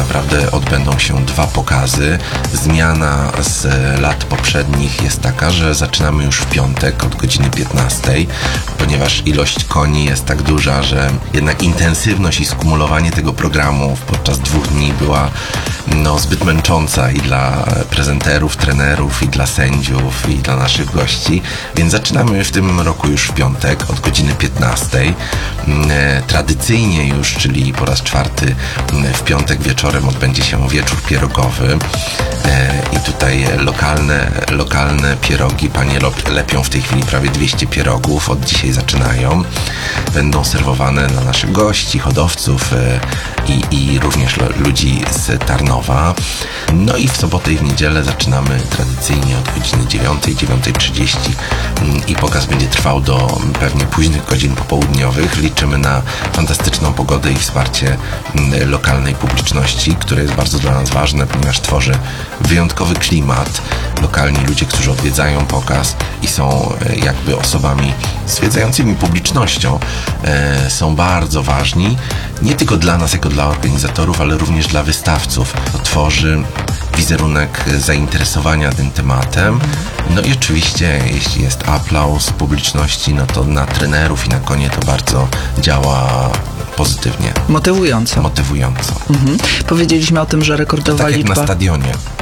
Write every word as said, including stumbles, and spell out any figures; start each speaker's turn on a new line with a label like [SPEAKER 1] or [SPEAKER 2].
[SPEAKER 1] naprawdę odbędą się dwa pokazy. Zmiana z lat poprzednich jest taka, że zaczynamy już w piątek od godziny piętnastej, ponieważ ilość koni jest tak duża, że jednak intensywność i skumulowanie tego programu podczas dwóch dni była no, zbyt męcząca i dla prezenterów, trenerów, i dla sędziów, i dla naszych gości, więc zaczynamy w tym roku już w piątek od godziny piętnastej. Tradycyjnie już, czyli po raz czwarty w piątek wieczorem odbędzie się wieczór pierogowy i tutaj lokalne, lokalne pierogi, panie lepią w tej chwili prawie dwieście pierogów, od dzisiaj zaczynają. Będą serwowane dla naszych gości, hodowców i, i również ludzi z Tarnowa. No i w sobotę i w niedzielę zaczynamy tradycyjnie od godziny dziewiątej, dziewiątej trzydzieści i pokaz będzie trwał do pewnie późnych godzin popołudniowych. Liczymy na fantastyczną pogodę i wsparcie lokalnej publiczności, które jest bardzo dla nas ważne, ponieważ tworzy wyjątkowy klimat. Lokalni ludzie, którzy odwiedzają pokaz i są jakby osobami zwiedzającymi publicznością, e, są bardzo ważni, nie tylko dla nas jako dla organizatorów, ale również dla wystawców. To tworzy wizerunek zainteresowania tym tematem. No i oczywiście, jeśli jest aplauz publiczności, no to na trenerów i na konie to bardzo działa pozytywnie.
[SPEAKER 2] Motywująco.
[SPEAKER 1] Motywująco.
[SPEAKER 2] Mhm. Powiedzieliśmy o tym, że rekordowa
[SPEAKER 1] tak
[SPEAKER 2] liczba...
[SPEAKER 1] jak na stadionie.